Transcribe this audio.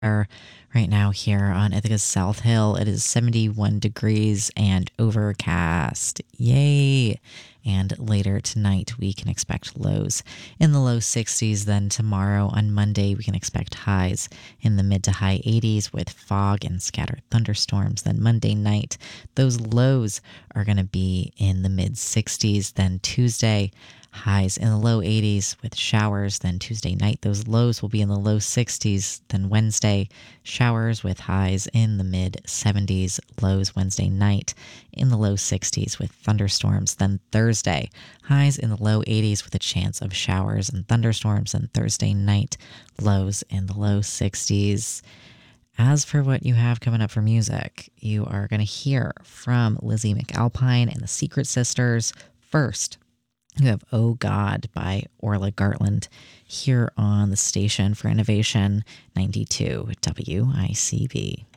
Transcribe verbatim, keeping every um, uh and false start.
Are right now here on Ithaca's South Hill. It is seventy-one degrees and overcast. Yay! And later tonight, we can expect lows in the low sixties. Then tomorrow on Monday, we can expect highs in the mid to high eighties with fog and scattered thunderstorms. Then Monday night, those lows are going to be in the mid sixties. Then Tuesday, highs in the low eighties with showers. Then Tuesday night, those lows will be in the low sixties. Then Wednesday, showers with highs in the mid seventies. Lows Wednesday night in the low sixties with thunderstorms. Then Thursday, highs in the low eighties with a chance of showers and thunderstorms. And Thursday night, lows in the low sixties. As for what you have coming up for music, you are going to hear from Lizzie McAlpine and the Secret Sisters. First, you have Oh God by Orla Gartland here on the station for Innovation ninety-two W I C V.